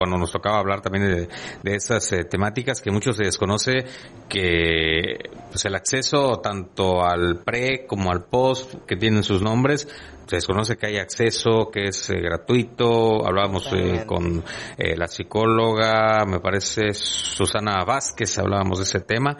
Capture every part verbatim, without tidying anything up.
cuando nos tocaba hablar también de, de esas eh, temáticas, que mucho se desconoce que pues el acceso tanto al pre como al post, que tienen sus nombres, se desconoce que hay acceso, que es eh, gratuito. Hablábamos eh, con eh, la psicóloga, me parece Susana Vázquez, hablábamos de ese tema,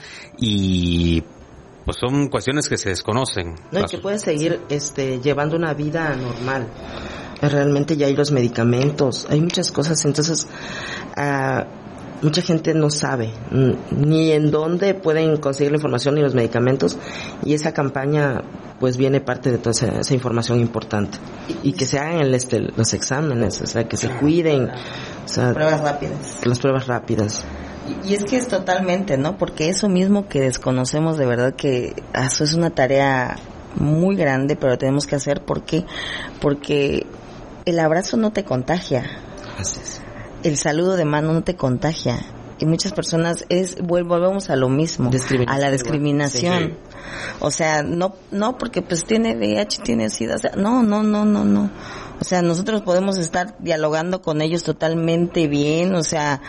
y pues son cuestiones que se desconocen. No, y que puedes seguir este llevando una vida normal. Realmente ya hay los medicamentos, hay muchas cosas, entonces uh, mucha gente no sabe ni en dónde pueden conseguir la información ni los medicamentos, y esa campaña pues viene parte de toda esa, esa información importante, y, y que se hagan el, este, los exámenes, o sea, que se cuiden, o sea, pruebas rápidas, las pruebas rápidas. Y es que es totalmente, ¿no? Porque eso mismo que desconocemos, de verdad que eso es una tarea muy grande, pero tenemos que hacer. ¿Por qué? Porque el abrazo no te contagia. Así es. El saludo de mano no te contagia. Y muchas personas es volvemos a lo mismo, a la discriminación. Sí. O sea, no no porque pues tiene V I H, tiene SIDA, o sea, no, no, no, no, no. O sea, nosotros podemos estar dialogando con ellos totalmente bien, o sea,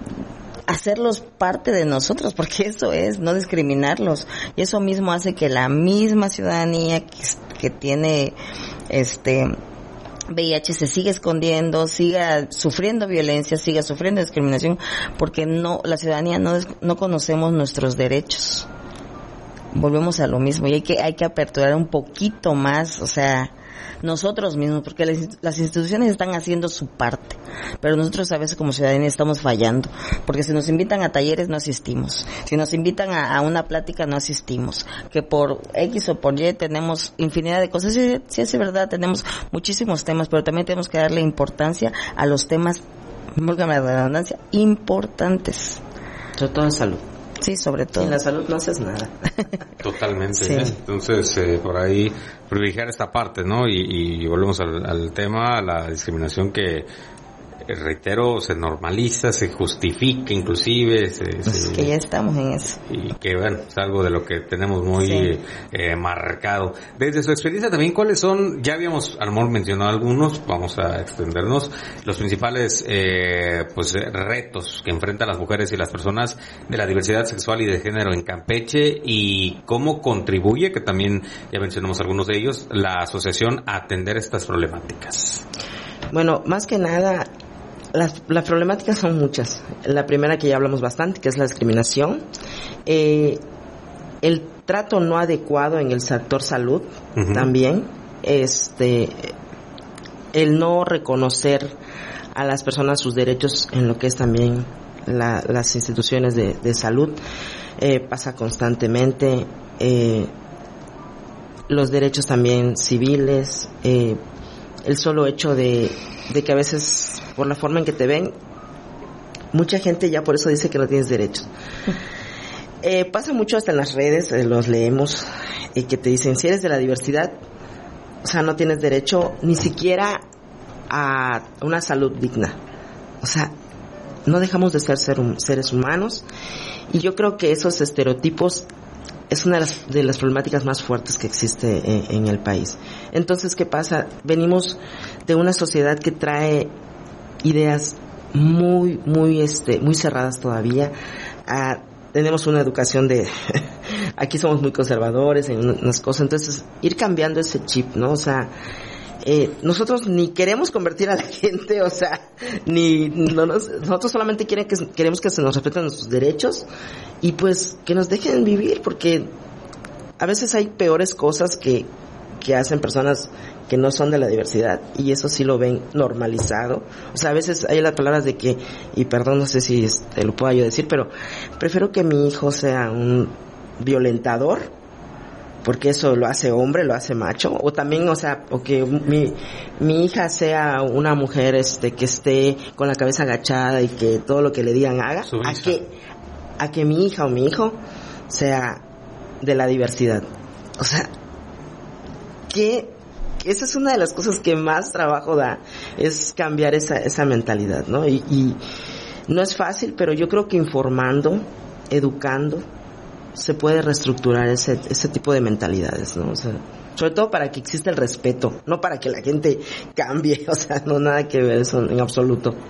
hacerlos parte de nosotros, porque eso es, no discriminarlos. Y eso mismo hace que la misma ciudadanía que, que tiene este V I H se siga escondiendo, siga sufriendo violencia, siga sufriendo discriminación, porque no, la ciudadanía no, no conocemos nuestros derechos. Volvemos a lo mismo, y hay que, hay que aperturar un poquito más, o sea, nosotros mismos, porque las, las instituciones están haciendo su parte, pero nosotros a veces como ciudadanía estamos fallando, porque si nos invitan a talleres no asistimos, si nos invitan a, a una plática no asistimos, que por X o por Y tenemos infinidad de cosas. Sí, sí es verdad, tenemos muchísimos temas, pero también tenemos que darle importancia a los temas, válgame la redundancia, importantes. Sobre todo en salud. Sí, sobre todo. Sin la salud no haces nada. Totalmente. Sí. ¿eh? Entonces, eh, por ahí, privilegiar esta parte, ¿no? Y, y volvemos al, al tema, a la discriminación que, reitero, se normaliza, se justifica inclusive. Se, es se, que ya estamos en eso. Y que, bueno, es algo de lo que tenemos muy sí. eh, marcado. Desde su experiencia también, ¿cuáles son? Ya habíamos, a lo mejor, mencionado algunos, vamos a extendernos, los principales eh, pues retos que enfrentan las mujeres y las personas de la diversidad sexual y de género en Campeche, y cómo contribuye, que también ya mencionamos algunos de ellos, la asociación a atender estas problemáticas. Bueno, más que nada, Las, las problemáticas son muchas. La primera, que ya hablamos bastante, que es la discriminación, eh, el trato no adecuado en el sector salud, uh-huh. también, este, el no reconocer a las personas sus derechos en lo que es también la, las instituciones de, de salud, eh, pasa constantemente, eh, los derechos también civiles, eh, el solo hecho de, de que a veces, por la forma en que te ven, mucha gente ya por eso dice que no tienes derechos. Eh, pasa mucho hasta en las redes, eh, los leemos, y eh, que te dicen, si eres de la diversidad, o sea, no tienes derecho ni siquiera a una salud digna. O sea, no dejamos de ser, ser um, seres humanos, y yo creo que esos estereotipos es una de las, de las problemáticas más fuertes que existe en, en el país. Entonces, ¿qué pasa? Venimos de una sociedad que trae ideas muy, muy, este, muy cerradas todavía. Ah, tenemos una educación de, aquí somos muy conservadores en unas cosas, entonces ir cambiando ese chip, ¿no? O sea, eh, nosotros ni queremos convertir a la gente, o sea, ni, no nos, nosotros solamente quieren que, queremos que se nos respeten nuestros derechos, y pues que nos dejen vivir, porque a veces hay peores cosas que, que hacen personas que no son de la diversidad, y eso sí lo ven normalizado. O sea, a veces hay las palabras de que, y perdón, no sé si te lo puedo yo decir, pero prefiero que mi hijo sea un violentador, porque eso lo hace hombre, lo hace macho, o también, o sea, o que mi, mi hija sea una mujer este que esté con la cabeza agachada y que todo lo que le digan haga, a que, a que mi hija o mi hijo sea de la diversidad. O sea, que esa es una de las cosas que más trabajo da, es cambiar esa esa mentalidad, ¿no? Y, y no es fácil, pero yo creo que informando, educando, se puede reestructurar ese ese tipo de mentalidades, ¿no? O sea, sobre todo para que exista el respeto, no para que la gente cambie, o sea, no nada que ver eso en absoluto.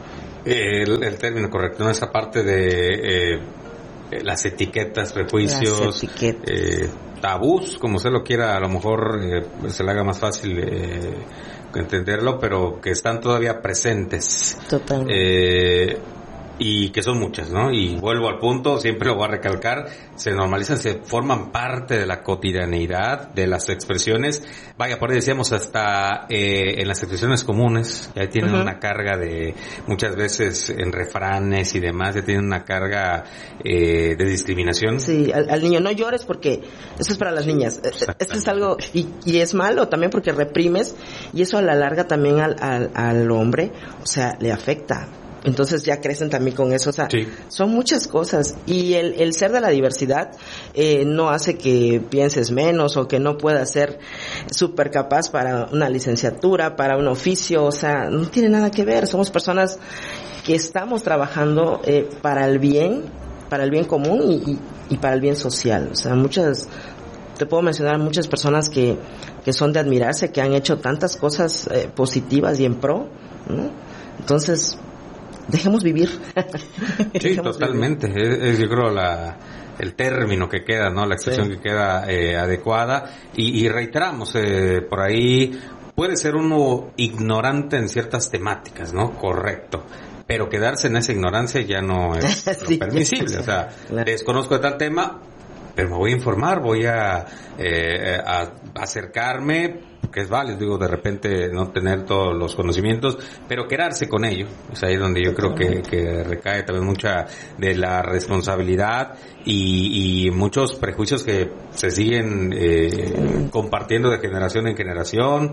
el, el término correcto, ¿no? Esa parte de eh, las etiquetas, prejuicios, las etiquetas. Eh, tabús, como se lo quiera, a lo mejor eh, se le haga más fácil eh, entenderlo, pero que están todavía presentes. Totalmente. Eh, y que son muchas, ¿no? Y vuelvo al punto, siempre lo voy a recalcar, se normalizan, se forman parte de la cotidianeidad, de las expresiones, vaya, por ahí decíamos hasta eh, en las expresiones comunes, ya tienen uh-huh. una carga de, muchas veces en refranes y demás, ya tienen una carga eh, de discriminación. Sí, al, al niño, no llores porque eso es para las niñas, esto es algo, y, y es malo también porque reprimes, y eso a la larga también al, al, al hombre, o sea, le afecta. Entonces ya crecen también con eso, o sea, sí. son muchas cosas, y el, el ser de la diversidad eh, no hace que pienses menos o que no puedas ser súper capaz para una licenciatura, para un oficio, o sea, no tiene nada que ver, somos personas que estamos trabajando eh, para el bien, para el bien común y, y, y para el bien social, o sea, muchas, te puedo mencionar muchas personas que, que son de admirarse, que han hecho tantas cosas eh, positivas y en pro, ¿no? Entonces, dejemos vivir. Sí, dejemos totalmente. Vivir. Es, es, yo creo la el término que queda, ¿no? La expresión sí. que queda eh, adecuada. Y, y reiteramos, eh, por ahí puede ser uno ignorante en ciertas temáticas, ¿no? Correcto. Pero quedarse en esa ignorancia ya no es sí. lo permisible. O sea, claro. desconozco de tal tema, pero me voy a informar, voy a, eh, a acercarme, que es válido, digo, de repente no tener todos los conocimientos, pero quedarse con ello. Es ahí donde yo creo que, que recae también mucha de la responsabilidad y, y muchos prejuicios que se siguen eh, compartiendo de generación en generación,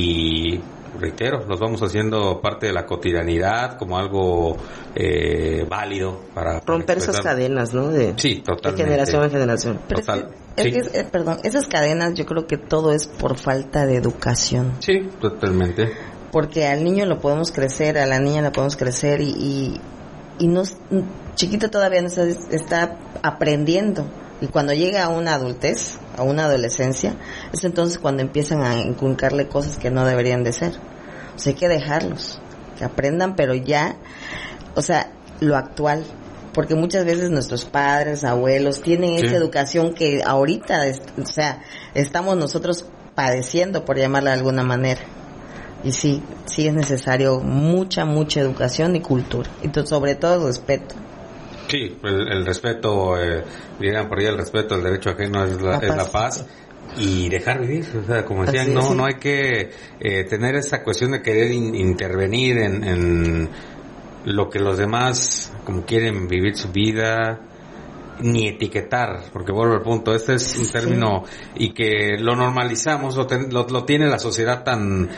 y reitero, los vamos haciendo parte de la cotidianidad como algo eh, válido para romper para esas cadenas, ¿no? De, sí, totalmente. De generación en generación. Total. Es que, es que, eh, perdón, esas cadenas yo creo que todo es por falta de educación. Sí, totalmente. Porque al niño lo podemos crecer, a la niña la podemos crecer y y, y no, chiquito todavía no está, está aprendiendo. Y cuando llega a una adultez, a una adolescencia, es entonces cuando empiezan a inculcarle cosas que no deberían de ser. O sea, hay que dejarlos, que aprendan, pero ya, o sea, lo actual. Porque muchas veces nuestros padres, abuelos, tienen sí. esa educación que ahorita, o sea, estamos nosotros padeciendo, por llamarla de alguna manera. Y sí, sí es necesario mucha, mucha educación y cultura. Y to- sobre todo respeto. Sí, el, el respeto, eh, dirían por ahí, el respeto al derecho ajeno es la, la es la paz. Y dejar vivir, o sea, como decían, no, no hay que eh, tener esa cuestión de querer in, intervenir en, en lo que los demás como quieren vivir su vida, ni etiquetar, porque vuelvo al punto, este es un término y que lo normalizamos, lo, ten, lo, lo tiene la sociedad tan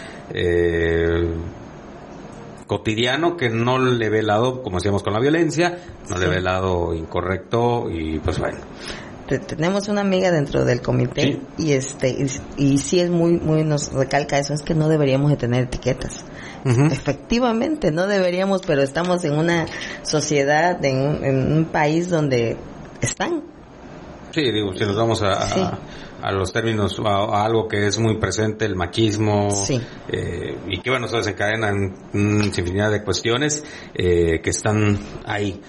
eh, cotidiano que no le ve el lado, como decíamos con la violencia, no sí. le ve el lado incorrecto y pues bueno. Tenemos una amiga dentro del comité sí. y este y, y sí es muy muy nos recalca eso, es que no deberíamos de tener etiquetas. Uh-huh. Efectivamente no deberíamos, pero estamos en una sociedad, en un, en un país donde están. Sí, digo, si nos vamos a, sí. a, a los términos, a, a algo que es muy presente, el machismo, sí. eh, y que bueno, se desencadena en una infinidad de cuestiones eh, que están ahí.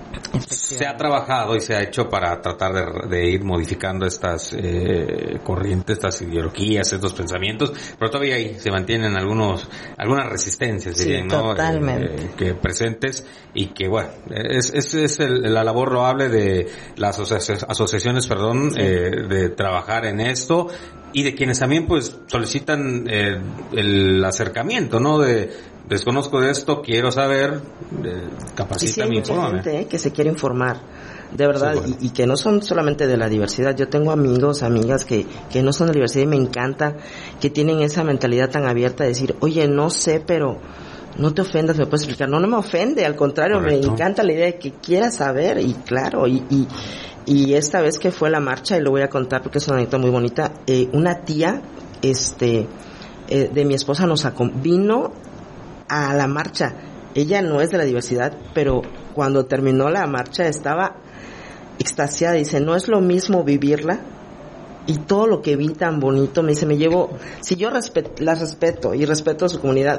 Se ha trabajado y se ha hecho para tratar de, de ir modificando estas eh, corrientes, estas ideologías, estos pensamientos, pero todavía ahí se mantienen algunos algunas resistencias, sí, dirían, ¿no? Totalmente. Eh, que presentes y que bueno, es es, es el, la labor loable de las asoci- asociaciones, perdón, sí. eh, de trabajar en esto y de quienes también pues solicitan eh, el acercamiento, ¿no? De desconozco de esto, quiero saber, eh, capacítame, sí, sí, infórmame. Gente, eh, que se quiere informar, de verdad, sí, bueno. y, y que no son solamente de la diversidad. Yo tengo amigos, amigas que, que no son de la diversidad y me encanta que tienen esa mentalidad tan abierta de decir, oye, no sé, pero no te ofendas, me puedes explicar. No, no me ofende, al contrario, correcto. Me encanta la idea de que quieras saber y claro, y, y, y esta vez que fue la marcha, y lo voy a contar porque es una anécdota muy bonita, eh, una tía, este, eh, de mi esposa nos acom- vino a la marcha. Ella no es de la diversidad, pero cuando terminó la marcha estaba extasiada. Dice, no es lo mismo vivirla y todo lo que vi tan bonito. Me dice, me llevo, si yo respet, la respeto y respeto a su comunidad,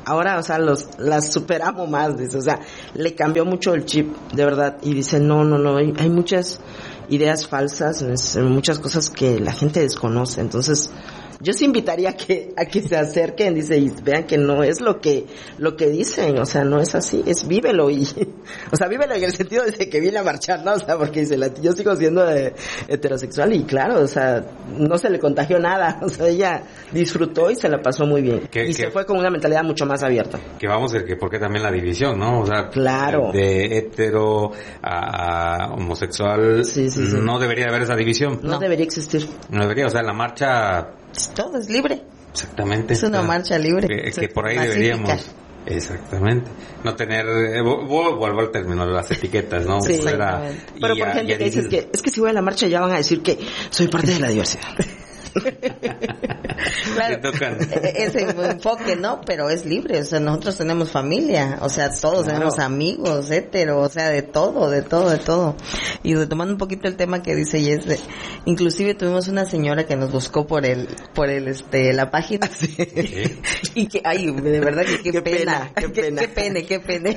ahora, o sea, los, las superamos más, dice, o sea, le cambió mucho el chip, de verdad, y dice, no, no, no, hay, hay muchas ideas falsas, muchas cosas que la gente desconoce, entonces, yo sí invitaría a que, a que se acerquen, dice, y vean que no es lo que, lo que dicen, o sea, no es así, es vívelo y, o sea, vívelo en el sentido de que viene a marchar, ¿no? O sea, porque dice, la, yo sigo siendo de, heterosexual y claro, o sea, no se le contagió nada, o sea, ella disfrutó y se la pasó muy bien. Que, y que, se fue con una mentalidad mucho más abierta. Que vamos a ver que porque también la división, ¿no? O sea, claro. de hetero a, a homosexual, sí, sí, sí. no debería haber esa división. No, no debería existir. No debería, o sea, la marcha... Todo es libre. Exactamente. Es una marcha libre. Que, que por ahí pacífica. Deberíamos... Exactamente. No tener... Eh, vuelvo al término de las etiquetas, ¿no? Sí, exactamente. Pero por a, gente que dice que... Es que si voy a la marcha ya van a decir que soy parte de la diversidad. Claro, ese enfoque, ¿no? Pero es libre, o sea, nosotros tenemos familia, o sea, todos claro. tenemos amigos, hetero, o sea, de todo, de todo, de todo. Y retomando un poquito el tema que dice Jess, inclusive tuvimos una señora que nos buscó por el, por el, este, la página. Sí. Y que, ay, de verdad que qué, qué pena, pena, qué pena, qué pena, qué pena.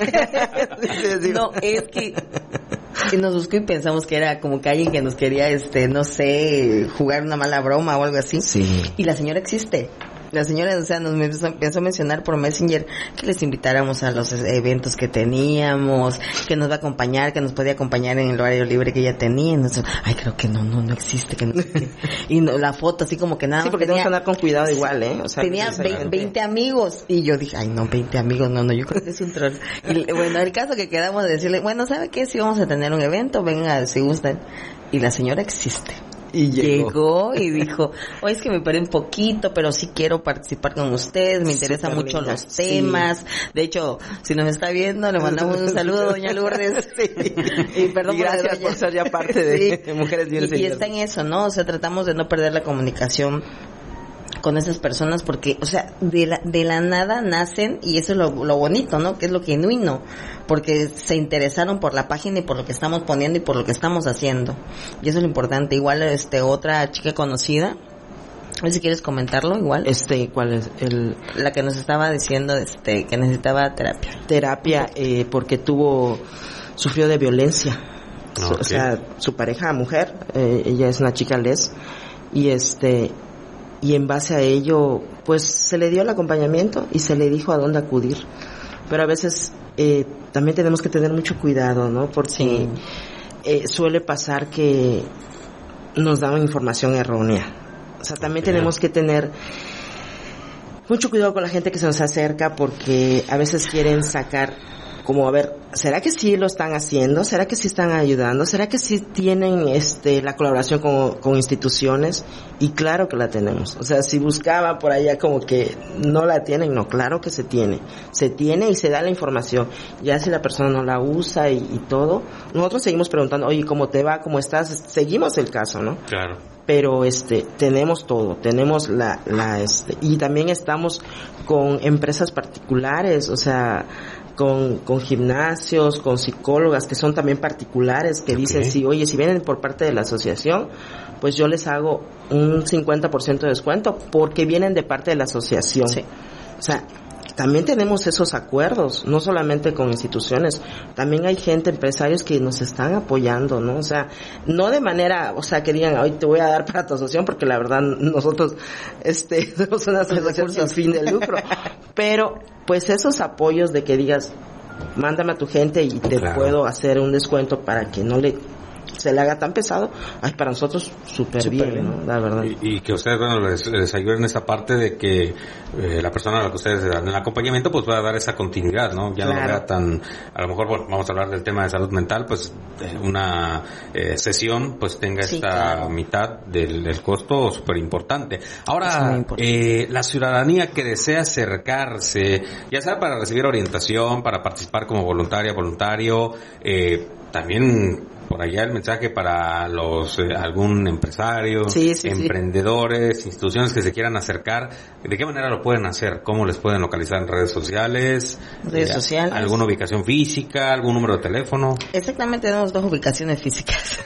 No, es que... Y nos buscó y pensamos que era como que alguien que nos quería, este, no sé, jugar una mala broma o algo así. Sí. Y la señora existe. La señora, o sea, nos empezó a mencionar por Messenger que les invitáramos a los eventos que teníamos, que nos va a acompañar, que nos podía acompañar en el horario libre que ella tenía. Entonces, ay, creo que no, no, no existe. Que no, que... Y no, la foto así como que nada. Sí, porque tenía, tenemos que andar con cuidado igual, ¿eh? O sea, tenía veinte amigos. Y yo dije, ay, no, veinte amigos, no, no, yo creo que es un troll. Y bueno, el caso que quedamos de decirle, bueno, ¿sabe qué? Si vamos a tener un evento, venga, si gustan. Y la señora existe. Y llegó. llegó y dijo, oye, es que me perdí un poquito, pero sí quiero participar con ustedes, me interesan mucho linda. Los temas. Sí. De hecho, si nos está viendo, le mandamos un saludo, doña Lourdes. Sí. Y perdón y gracias por, por ser ya parte de sí. Mujeres Bien y, y está en eso, ¿no? O sea, tratamos de no perder la comunicación con esas personas porque, o sea, de la, de la nada nacen y eso es lo, lo bonito, ¿no? Que es lo genuino, porque se interesaron por la página y por lo que estamos poniendo y por lo que estamos haciendo. Y eso es lo importante. Igual, este, otra chica conocida, a ver si quieres comentarlo, igual. Este, ¿cuál es? El... La que nos estaba diciendo, este, que necesitaba terapia. Terapia, eh, porque tuvo, sufrió de violencia. Okay. O sea, su pareja, mujer, eh, ella es una chica les, y este... y en base a ello pues se le dio el acompañamiento y se le dijo a dónde acudir, pero a veces eh, también tenemos que tener mucho cuidado, ¿no? Porque sí. eh, suele pasar que nos dan información errónea, o sea, también okay. tenemos que tener mucho cuidado con la gente que se nos acerca porque a veces quieren sacar como, a ver, ¿será que sí lo están haciendo? ¿Será que sí están ayudando? ¿Será que sí tienen este la colaboración con, con instituciones? Y claro que la tenemos. O sea, si buscaba por allá como que no la tienen, no, claro que se tiene. Se tiene y se da la información. Ya si la persona no la usa y, y todo, nosotros seguimos preguntando, oye, ¿cómo te va? ¿Cómo estás? Seguimos el caso, ¿no? Claro. Pero este tenemos todo, tenemos la la este y también estamos con empresas particulares, o sea, con con gimnasios, con psicólogas que son también particulares que okay. dicen sí, oye, si vienen por parte de la asociación, pues yo les hago un cincuenta por ciento de descuento porque vienen de parte de la asociación. Sí. O sea, también tenemos esos acuerdos, no solamente con instituciones, también hay gente, empresarios que nos están apoyando, ¿no? O sea, no de manera, o sea, que digan, hoy te voy a dar para tu asociación, porque la verdad nosotros, este, somos una asociación sin fin de lucro, pero, pues esos apoyos de que digas, mándame a tu gente y te claro. puedo hacer un descuento para que no le se le haga tan pesado, ay, para nosotros súper bien, bien, ¿no? La verdad. Y, y que ustedes, bueno, les, les ayuden en esta parte de que eh, la persona a la que ustedes dan el acompañamiento, pues pueda dar esa continuidad, ¿no? Ya claro. no vea tan, a lo mejor, bueno, vamos a hablar del tema de salud mental, pues eh, una eh, sesión, pues tenga sí, esta claro. mitad del, del costo súper importante. Ahora, importante. Eh, la ciudadanía que desea acercarse, ya sea para recibir orientación, para participar como voluntaria, voluntario, eh, también por allá el mensaje para los eh, algún empresario, sí, sí, emprendedores, sí. instituciones que se quieran acercar, ¿de qué manera lo pueden hacer? ¿Cómo les pueden localizar en redes sociales? Redes eh, sociales. ¿Alguna ubicación física? ¿Algún número de teléfono? Exactamente, tenemos dos ubicaciones físicas.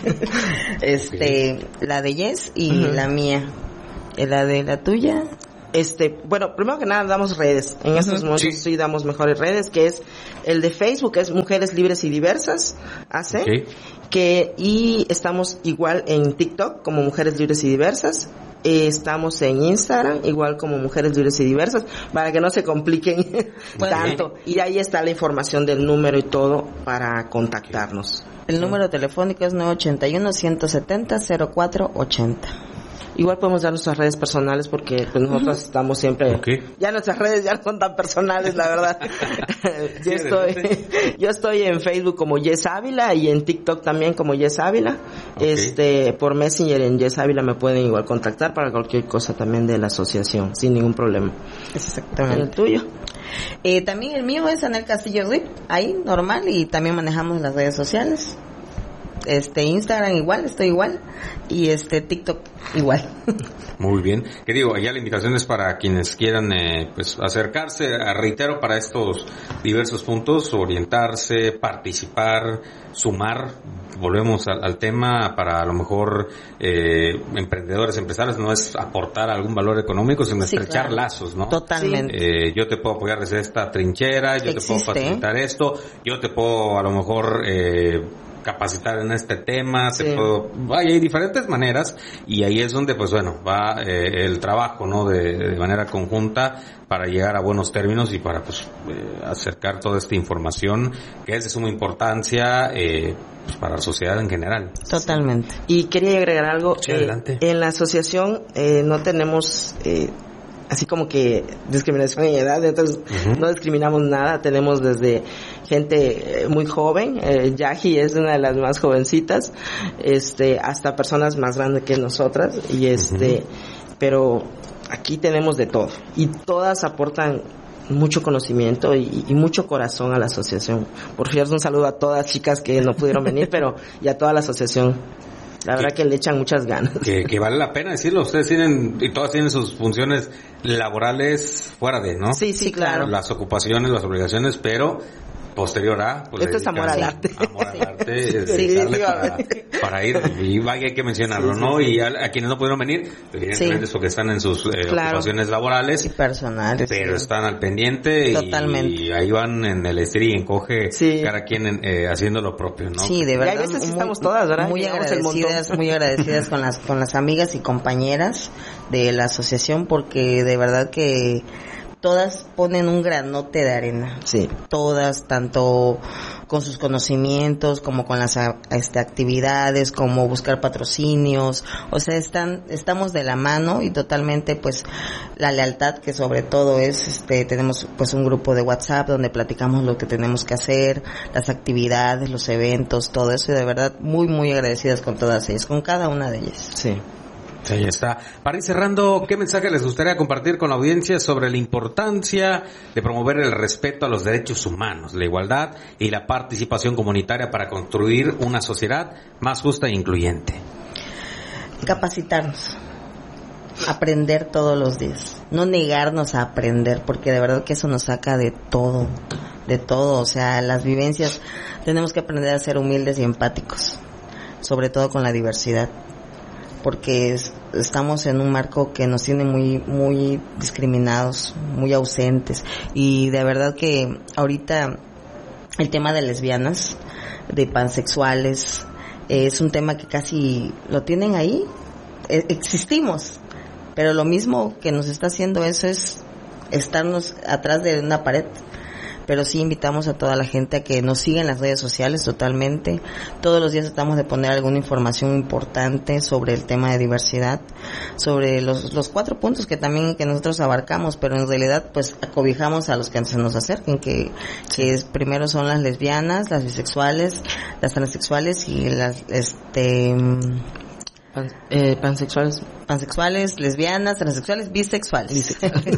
este, okay. La de Jess y uh-huh. la mía. La de la tuya. Este, bueno, primero que nada damos redes. En estos uh-huh. momentos sí. sí damos mejores redes, que es el de Facebook, que es Mujeres Libres y Diversas, hace, okay. que, y estamos igual en TikTok como Mujeres Libres y Diversas. Eh, estamos en Instagram igual como Mujeres Libres y Diversas, para que no se compliquen bueno, tanto. Y ahí está la información del número y todo para contactarnos. El sí. número telefónico es nueve ocho uno, uno siete cero, cero cuatro ocho cero. Igual podemos dar nuestras redes personales porque pues nosotros uh-huh. estamos siempre okay. ya nuestras redes ya no son tan personales, la verdad. yo estoy yo estoy en Facebook como Yes Ávila y en TikTok también como Yes Ávila. Okay. Este, por Messenger en Yes Ávila me pueden igual contactar para cualquier cosa también de la asociación sin ningún problema. Exactamente. ¿Y el tuyo? Eh, también el mío es Anel Castillo Ruiz, ahí normal, y también manejamos las redes sociales. Este, Instagram igual, estoy igual, y este, TikTok igual. Muy bien. Que digo, allá la invitación es para quienes quieran, eh, pues, acercarse, reitero, para estos diversos puntos, orientarse, participar, sumar. Volvemos al, al tema, para a lo mejor eh, emprendedores, empresarios, no es aportar algún valor económico, sino sí, estrechar claro. lazos, ¿no? Totalmente. Eh, yo te puedo apoyar desde esta trinchera, yo Existe, te puedo facilitar ¿eh? esto, yo te puedo a lo mejor eh, capacitar en este tema, sí. te puedo, vaya, hay diferentes maneras, y ahí es donde, pues bueno, va eh, el trabajo, ¿no? De, de manera conjunta para llegar a buenos términos y para, pues, eh, acercar toda esta información que es de suma importancia eh, pues, para la sociedad en general. Totalmente. Y quería agregar algo. Sí, adelante. Eh, en la asociación eh, no tenemos eh, así como que discriminación en edad, entonces uh-huh. no discriminamos nada, tenemos desde gente muy joven, eh, Yaji es una de las más jovencitas, este, hasta personas más grandes que nosotras, y este, uh-huh. pero aquí tenemos de todo, y todas aportan mucho conocimiento y, y mucho corazón a la asociación. Por cierto, un saludo a todas las chicas que no pudieron venir, pero y a toda la asociación. La verdad que, que le echan muchas ganas. Que, que vale la pena decirlo. Ustedes tienen, y todas tienen sus funciones laborales fuera de, ¿no? Sí, sí, claro. Las ocupaciones, las obligaciones, pero posterior a... Pues, esto es amor al arte. Amor al arte, es dedicarle sí, para, para ir, y vaya, hay que mencionarlo, sí, sí, ¿no? Y a, a quienes no pudieron venir, evidentemente sí. eso que están en sus eh, claro. ocupaciones laborales. Y personales. Pero sí. están al pendiente. Totalmente. Y, y ahí van en el estir y encoge sí. cada quien en, eh, haciendo lo propio, ¿no? Sí, de verdad. Y a veces sí estamos todas, ¿verdad? Muy agradecidas, muy agradecidas con las, con las amigas y compañeras de la asociación, porque de verdad que todas ponen un granote de arena. Sí. Todas, tanto con sus conocimientos, como con las este, actividades, como buscar patrocinios. O sea, están, estamos de la mano, y totalmente, pues, la lealtad, que sobre todo es, este, tenemos, pues, un grupo de WhatsApp donde platicamos lo que tenemos que hacer, las actividades, los eventos, todo eso, y de verdad, muy, muy agradecidas con todas ellas, con cada una de ellas. Sí. Ahí está. Para ir cerrando, ¿qué mensaje les gustaría compartir con la audiencia sobre la importancia de promover el respeto a los derechos humanos, la igualdad y la participación comunitaria para construir una sociedad más justa e incluyente? Capacitarnos, aprender todos los días, no negarnos a aprender, porque de verdad que eso nos saca de todo, de todo. O sea, las vivencias, tenemos que aprender a ser humildes y empáticos, sobre todo con la diversidad, porque es, estamos en un marco que nos tiene muy muy discriminados, muy ausentes, y de verdad que ahorita el tema de lesbianas, de pansexuales, eh, es un tema que casi lo tienen ahí, eh, existimos, pero lo mismo que nos está haciendo eso es estarnos atrás de una pared. Pero sí invitamos a toda la gente a que nos siga en las redes sociales totalmente. Todos los días tratamos de poner alguna información importante sobre el tema de diversidad, sobre los los cuatro puntos que también que nosotros abarcamos, pero en realidad pues acobijamos a los que se nos acerquen, que, que es, primero son las lesbianas, las bisexuales, las transexuales y las este Pan, eh, pansexuales pansexuales, lesbianas, transexuales, bisexuales. bisexuales.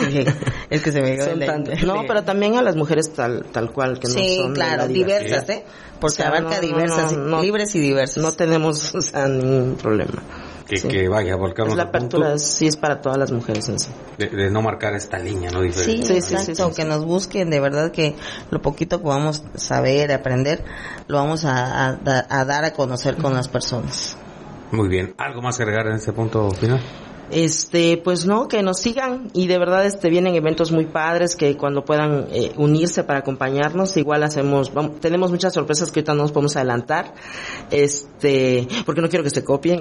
Es que se me son tan, no, pero también a las mujeres tal tal cual que sí, no son claro, diversas, ¿eh? Porque o sea, abarca no, diversas, no, no, libres y diversas. No tenemos, o sea, ningún problema. Que, sí. que vaya, volcamos la apertura sí es para todas las mujeres en sí. De, de no marcar esta línea, ¿no? Diferente. Sí, sí, exacto, sí, sí, sí, que sí. nos busquen, de verdad que lo poquito que vamos a saber, aprender, lo vamos a, a, a dar a conocer con las personas. Muy bien. ¿Algo más que agregar en este punto final? Este, pues no, que nos sigan y de verdad este vienen eventos muy padres que cuando puedan eh, unirse para acompañarnos, igual hacemos, vamos, tenemos muchas sorpresas que ahorita no nos podemos adelantar, este, porque no quiero que se copien.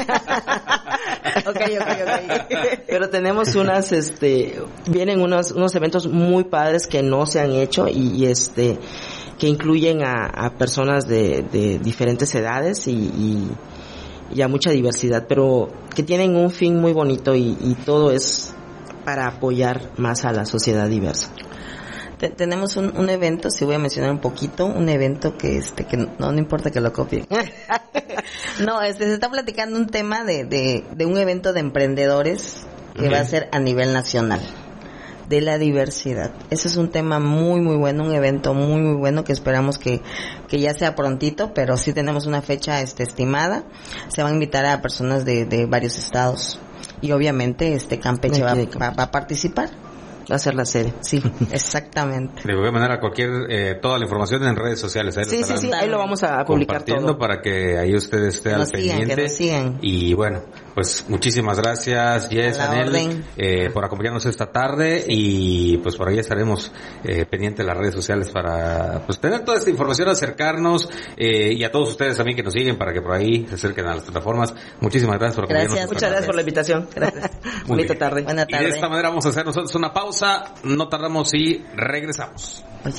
Okay, okay, okay. Pero tenemos unas, este, vienen unos, unos eventos muy padres que no se han hecho y, y este, que incluyen a, a personas de, de diferentes edades y, y y a mucha diversidad, pero que tienen un fin muy bonito y, y todo es para apoyar más a la sociedad diversa. Tenemos un, un evento, si voy a mencionar un poquito, un evento que este que no, no importa que lo copien. No, este, se está platicando un tema de, de, de un evento de emprendedores que uh-huh. va a ser a nivel nacional, de la diversidad. Ese es un tema muy muy bueno, un evento muy muy bueno que esperamos que, que ya sea prontito, pero sí tenemos una fecha este estimada. Se van a invitar a personas de, de varios estados y obviamente este Campeche va, va, va a participar. Va a ser la sede. Sí, exactamente. De cualquier manera, cualquier, eh, toda la información en redes sociales. Ahí sí, sí, sí, ahí lo vamos a publicar compartiendo todo. Para que ahí ustedes estén al pendiente. Que nos sigan. Y bueno, pues muchísimas gracias, Jess, Anel, eh, por acompañarnos esta tarde sí. Y pues por ahí estaremos eh, pendientes de las redes sociales para pues tener toda esta información, acercarnos eh, y a todos ustedes también que nos siguen para que por ahí se acerquen a las plataformas. Muchísimas gracias por acompañarnos. Gracias, muchas gracias por la invitación. Gracias. Bonita tarde. Buena tarde. Y de esta manera vamos a hacer nosotros una pausa. No tardamos y regresamos. Oye.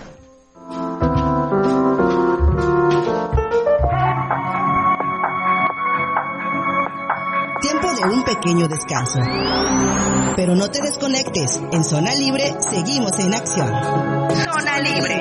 Tiempo de un pequeño descanso. Pero no te desconectes. En Zona Libre seguimos en acción. Zona Libre.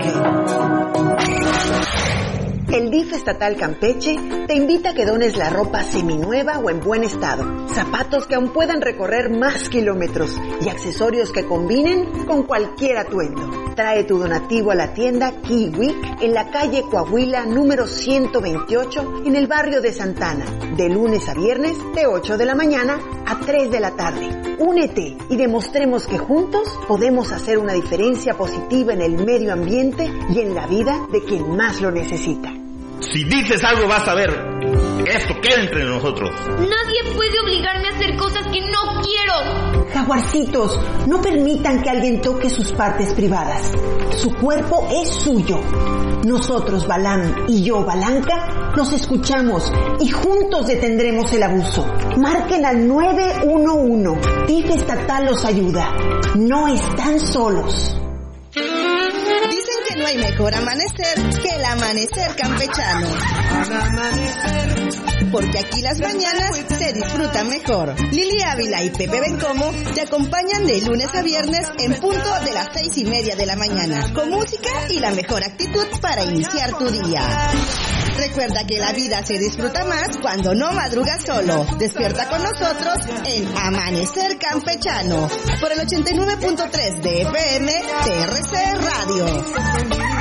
El D I F estatal Campeche te invita a que dones la ropa seminueva o en buen estado, zapatos que aún puedan recorrer más kilómetros y accesorios que combinen con cualquier atuendo. Trae tu donativo a la tienda Kiwi en la calle Coahuila número ciento veintiocho en el barrio de Santana, de lunes a viernes de ocho de la mañana a tres de la tarde. Únete y demostremos que juntos podemos hacer una diferencia positiva en el medio ambiente y en la vida de quien más lo necesita. Si dices algo vas a ver. Esto queda entre nosotros. Nadie puede obligarme a hacer cosas que no quiero. Jaguarcitos, no permitan que alguien toque sus partes privadas. Su cuerpo es suyo. Nosotros, Balam y yo, Balanca, nos escuchamos y juntos detendremos el abuso. Marquen al nueve uno uno. D I F estatal los ayuda. No están solos. Dicen que no hay mejor amanecer que el amanecer campechano. Porque aquí las mañanas se disfrutan mejor. Lili Ávila y Pepe Bencomo te acompañan de lunes a viernes en punto de las seis y media de la mañana, con música y la mejor actitud para iniciar tu día. Recuerda que la vida se disfruta más cuando no madrugas solo. Despierta con nosotros en Amanecer Campechano por el ochenta y nueve punto tres de F M T R C Radio.